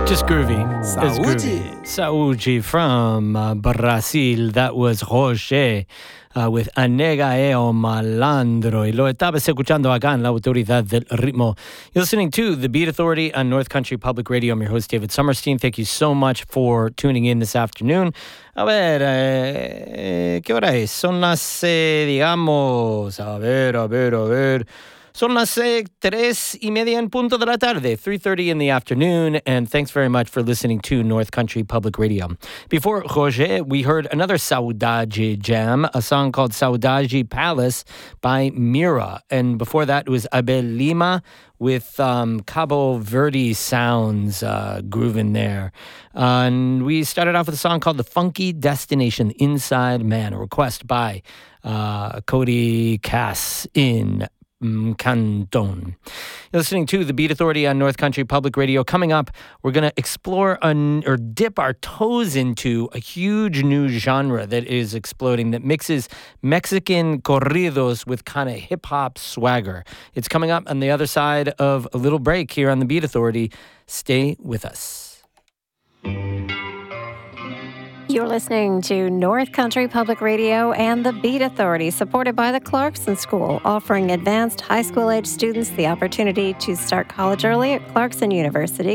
Just groovy. Saúde. Saúde from Brazil. That was Roger with Anega o Malandro. Y lo estabas escuchando acá en La Autoridad del Ritmo. You're listening to The Beat Authority on North Country Public Radio. I'm your host, David Summerstein. Thank you so much for tuning in this afternoon. A ver, ¿qué hora es? Son las, digamos, a ver. Son las 3:30 en punto de la tarde, 3:30 in the afternoon, and thanks very much for listening to North Country Public Radio. Before Roger, we heard another Saudade jam, a song called Saudade Palace by Mira, and before that was Abel Lima with Cabo Verde sounds grooving there. And we started off with a song called The Funky Destination Inside Man, a request by Cody Cass in Canton. You're listening to The Beat Authority on North Country Public Radio. Coming up, we're going to explore or dip our toes into a huge new genre that is exploding that mixes Mexican corridos with kind of hip-hop swagger. It's coming up on the other side of a little break here on The Beat Authority. Stay with us. You're listening to North Country Public Radio and the Beat Authority, supported by the Clarkson School, offering advanced high school-age students the opportunity to start college early at Clarkson University,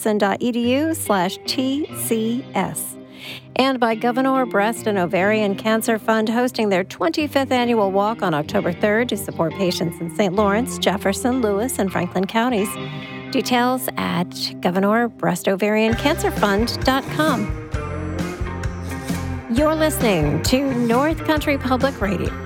clarkson.edu/TCS. And by Governor Breast and Ovarian Cancer Fund, hosting their 25th annual walk on October 3rd to support patients in St. Lawrence, Jefferson, Lewis, and Franklin counties. Details at governorbreastovariancancerfund.com. You're listening to North Country Public Radio.